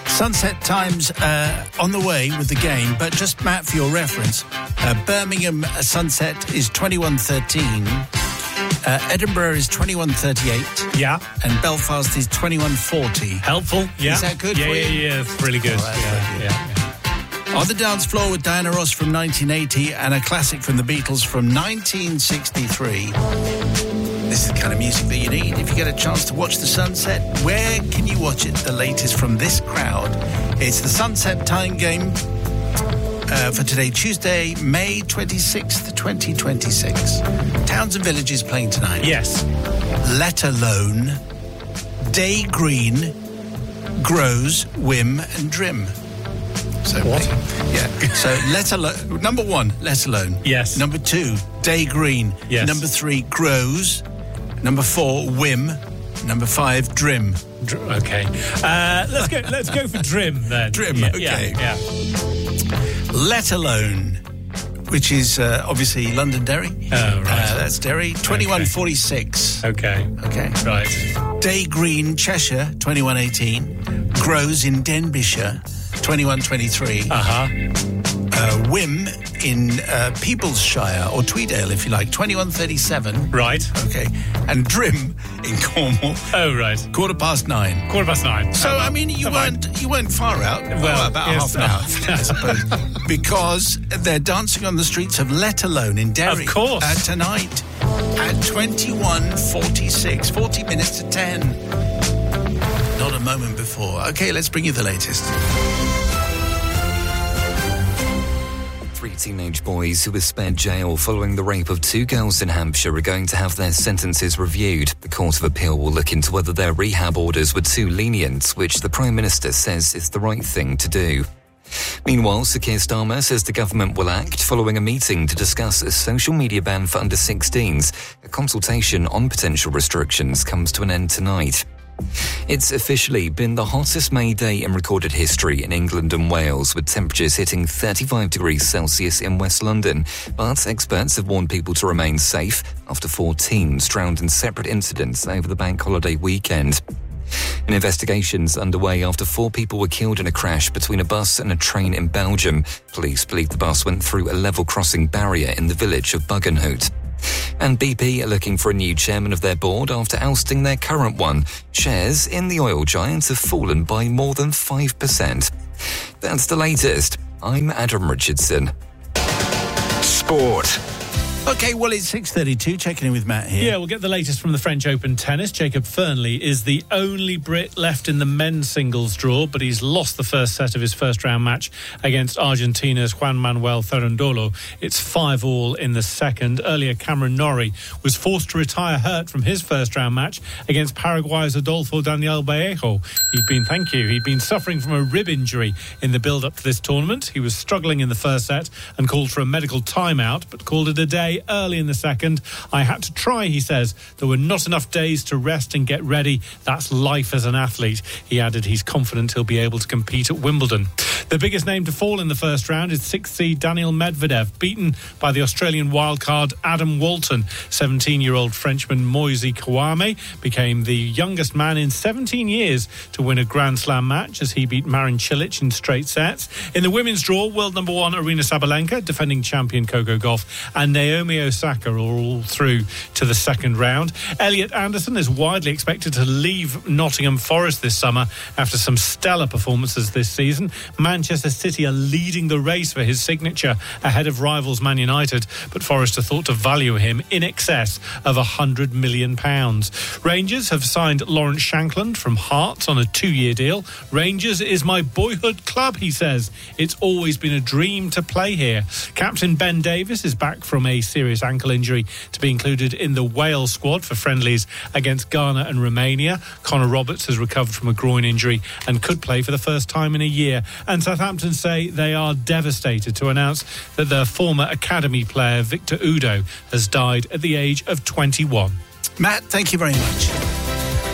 Sunset times on the way with the game, but just, Matt, for your reference, Birmingham sunset is 21:13. Edinburgh is 21:38. Yeah. And Belfast is 21:40. Helpful, yeah. Is that good for you? Yeah, it's really good. Yeah. On the Dance Floor with Diana Ross from 1980 and a classic from the Beatles from 1963. This is the kind of music that you need if you get a chance to watch the sunset. Where can you watch it? The latest from this crowd. It's the Sunset Time Game for today, Tuesday, May 26th, 2026. Towns and Villages playing tonight. Yes. Let Alone, Day Green, Grows, Whim and Drim. So, what? Yeah. So, Let Alone. Number 1, Let Alone. Yes. Number 2, Day Green. Yes. Number 3, Grows. Number 4, Whim. Number 5, Drim. Okay. Let's go for Drim then. Drim. Yeah, Okay. Yeah. Let Alone, which is obviously Londonderry. Oh, right. That's Derry. 21:46. Okay. Right. Day Green, Cheshire. 21:18. Grows in Denbighshire. 21:23. Whim in Peeblesshire, or Tweedale, if you like, 21:37. Right. Okay. And Drim in Cornwall. Oh, right. 9:15. 9:15. So, I mean, you weren't far out. Well, about yes, half an hour, I suppose. Because they're dancing on the streets of Let Alone in Derry. Of course. Tonight at 21:46. 40 minutes to 10. Not a moment before. Okay, let's bring you the latest. 3 teenage boys who were spared jail following the rape of 2 girls in Hampshire are going to have their sentences reviewed. The Court of Appeal will look into whether their rehab orders were too lenient, which the Prime Minister says is the right thing to do. Meanwhile, Sir Keir Starmer says the government will act following a meeting to discuss a social media ban for under-16s. A consultation on potential restrictions comes to an end tonight. It's officially been the hottest May day in recorded history in England and Wales, with temperatures hitting 35 degrees Celsius in West London. But experts have warned people to remain safe after 4 teens drowned in separate incidents over the bank holiday weekend. An investigation's underway after 4 people were killed in a crash between a bus and a train in Belgium. Police believe the bus went through a level crossing barrier in the village of Buggenhout. And BP are looking for a new chairman of their board after ousting their current one. Shares in the oil giant have fallen by more than 5%. That's the latest. I'm Adam Richardson. Sport. Okay, well, it's 6:32. Checking in with Matt here. Yeah, we'll get the latest from the French Open tennis. Jacob Fernley is the only Brit left in the men's singles draw, but he's lost the first set of his first-round match against Argentina's Juan Manuel Ferrandolo. It's 5-all in the second. Earlier, Cameron Norrie was forced to retire hurt from his first-round match against Paraguay's Adolfo Daniel Vallejo. He'd been suffering from a rib injury in the build-up to this tournament. He was struggling in the first set and called for a medical timeout, but called it a day early in the second. I had to try, he says. There were not enough days to rest and get ready. That's life as an athlete. He added he's confident he'll be able to compete at Wimbledon. The biggest name to fall in the first round is 6th seed Daniel Medvedev, beaten by the Australian wildcard Adam Walton. 17-year-old Frenchman Moise Kouame became the youngest man in 17 years to win a Grand Slam match as he beat Marin Cilic in straight sets. In the women's draw, world number 1 Aryna Sabalenka, defending champion Coco Gauff, and Naomi Osaka are all through to the second round. Elliot Anderson is widely expected to leave Nottingham Forest this summer after some stellar performances this season. Manchester City are leading the race for his signature ahead of rivals Man United, but Forest are thought to value him in excess of £100 million. Rangers have signed Lawrence Shankland from Hearts on a 2-year deal. Rangers is my boyhood club, he says. It's always been a dream to play here. Captain Ben Davies is back from a serious ankle injury to be included in the Wales squad for friendlies against Ghana and Romania. Connor Roberts has recovered from a groin injury and could play for the first time in a year. And Southampton say they are devastated to announce that their former academy player Victor Udo has died at the age of 21. Matt, thank you very much.